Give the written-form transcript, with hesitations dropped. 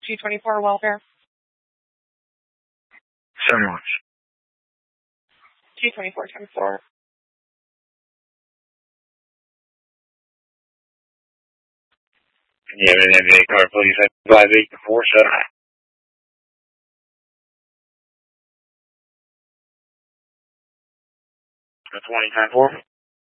G24 welfare. So much. G24 times 4. Yeah, an MJ car, please. 5847. The 20 times 4.